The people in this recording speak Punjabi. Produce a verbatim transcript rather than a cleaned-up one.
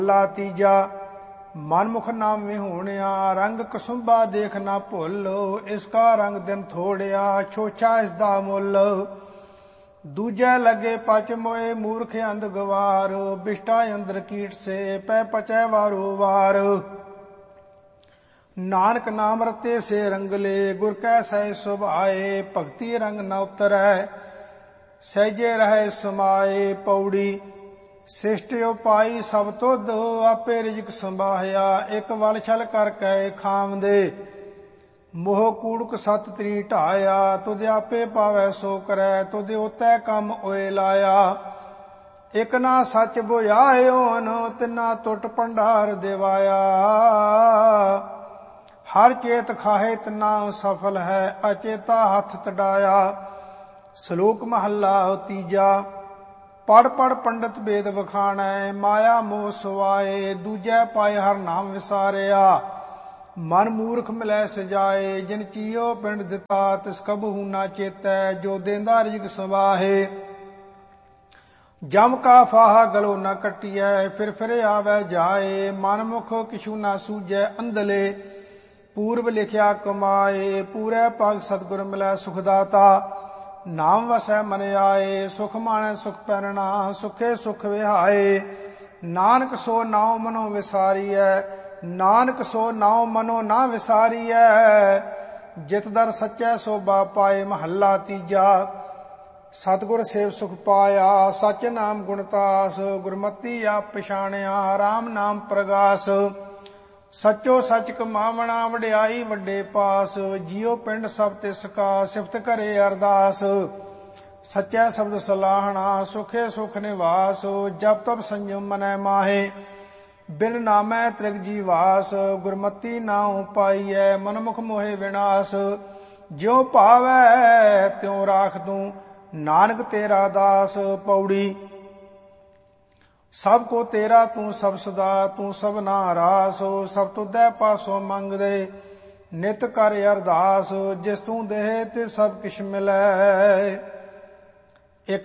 ਲਾ ਤੀਜਾ। ਮਨਮੁਖ ਨਾਮ ਵਿਹੂਣਿਆ, ਰੰਗ ਕਸੁੰਬਾ ਦੇਖ ਨਾ ਭੁੱਲ। ਇਸ ਕਾ ਰੰਗ ਦਿਨ ਥੋੜਿਆ, ਛੋਛਾ ਇਸ ਦਾ ਮੁੱਲ। ਦੂਜੈ ਲੱਗੇ ਪਚ ਮੋਏ, ਮੂਰਖ ਅੰਧ ਗਵਾਰ। ਬਿਸ਼ਟਾ ਅੰਦਰ ਕੀਟ ਸੇ, ਪੈ ਪਚੈ ਵਾਰੋ ਵਾਰ। ਨਾਨਕ ਨਾਮ ਰਤੇ ਸੇ ਰੰਗਲੇ, ਗੁਰ ਕੈ ਸਹਿ ਸੁਭਾਏ। ਭਗਤੀ ਰੰਗ ਨ ਉਤਰੈ, ਸਹਿਜੇ ਰਹਿ ਸਮਾਏ। ਪੌੜੀ। ਸਿਸ਼ਟ ਉਪਾਈ ਸਭ ਤੁਧ, ਆਪੇ ਰਿਜਕ ਸੰਭਾਹਿਆ। ਇੱਕ ਵਲ ਛਲ ਕਰ ਕੈ ਖਾਵਦੇ, ਮੋਹ ਕੂੜਕ ਸਤ ਤ੍ਰੀ ਢਾਇਆ। ਤੁਧ ਆਪੇ ਪਾਵੈ ਸੋ ਕਰੈ, ਤੁਧ ਉਤੈ ਕੰਮ ਓਏ ਲਾਇਆ। ਇਕ ਨਾ ਸੱਚ ਬੁਝਾਇਓਨ, ਤਿਨਾ ਟੁੱਟ ਭੰਡਾਰ ਦਿਵਾਇਆ। ਹਰ ਚੇਤ ਖਾਹੇ ਤਿਨਾ ਸਫਲ ਹੈ, ਅਚੇਤਾ ਹੱਥ ਤਡਾਇਆ। ਸ਼ਲੋਕ ਮਹੱਲਾ ਤੀਜਾ। ਪੜ ਪੜ ਪੰਡਤ ਵੇਦ ਵਖਾਣੈ, ਮਾਇਆ ਮੋਹ ਸੁਆਏ। ਦੂਜੈ ਪਾਏ ਹਰ ਨਾਮ ਵਿਸਾਰਿਆ, ਮਨ ਮੂਰਖ ਮਿਲੈ ਸਜਾਏ। ਜਿਨ ਚੀਓ ਪਿੰਡ ਦਿੱਤਾ, ਤਿਸ ਕਬਹੂ ਨਾ ਚੇਤੈ। ਜੋ ਦੇਂਦਾ ਰਿਜਕ ਸਵਾਹੇ, ਜਮ ਕਾ ਫਾਹਾ ਗਲੋ ਨਾ ਕੱਟੀਐ। ਫਿਰ ਫਿਰ ਆਵੈ ਜਾਏ, ਮਨਮੁਖ ਕਿਛੂ ਨਾ ਸੂਝੈ ਅੰਧਲੇ। ਪੂਰਬ ਲਿਖਿਆ ਕਮਾਏ, ਪੂਰੈ ਪਗ ਸਤਿਗੁਰ ਮਿਲੈ ਸੁਖ ਦਾਤਾ। ਨਾਮ ਵਸੈ ਮਨ ਆਏ, ਸੁਖ ਮਾਣੈ ਸੁਖ ਪੈਰਣਾ। ਸੁਖੇ ਸੁਖ ਵਿਹਾਏ, ਨਾਨਕ ਸੋ ਨਾਉ ਮਨੋ ਵਿਸਾਰੀਐ। ਨਾਨਕ ਸੋ ਨਾਉ ਮਨੋ ਨਾ ਵਿਸਾਰੀਐ। ਜਿਤ ਦਰ ਸੱਚੈ ਸੋਭਾ ਪਾਏ। ਮਹੱਲਾ ਤੀਜਾ। ਸਤਿਗੁਰ ਸੇਵ ਸੁਖ ਪਾਇਆ, ਸਚ ਨਾਮ ਗੁਣਤਾਸ। ਗੁਰਮਤੀ ਆਪ ਪਛਾਣਿਆ, ਰਾਮ ਨਾਮ ਪ੍ਰਗਾਸ। ਸਚੋ ਸਚ ਕਮਾਵਣਾ, ਵਡਿਆਈ ਵੱਡੇ ਪਾਸ। ਜੀਉ ਪਿੰਡ ਸਭ ਤਿਸ ਕਾ, ਸਿਫਤ ਕਰੇ ਅਰਦਾਸ। ਸਚੈ ਸ਼ਬਦ ਸਲਾਹਣਾ, ਸੁਖੇ ਸੁਖ ਨਿਵਾਸ। ਜਪ ਤਪ ਸੰਜਮ ਮਨੈ ਮਾਹੇ, ਬਿਨ ਨਾਮੈ ਤ੍ਰਿਗ ਜੀਵਾਸ। ਗੁਰਮਤੀ ਨਾਉ ਪਾਈਐ, ਮਨਮੁਖ ਮੋਹਿ ਵਿਨਾਸ਼। ਜਿਉ ਭਾਵੈ ਤਿਉ ਰਾਖ ਤੂੰ, ਨਾਨਕ ਤੇਰਾ ਦਾਸ। ਪੌੜੀ। ਸਭ ਕੋ ਤੇਰਾ ਤੂੰ ਸਭ ਸਦਾ, ਤੂੰ ਸਭਨਾ ਰਾਸ। ਸਭ ਤੁਧੈ ਪਾਸੋਂ ਮੰਗਦੇ, ਨਿਤ ਕਰ ਅਰਦਾਸ। ਜਿਸ ਤੂੰ ਦੇਹ ਤੇ ਸਭ ਕਿਛ ਮਿਲੈ।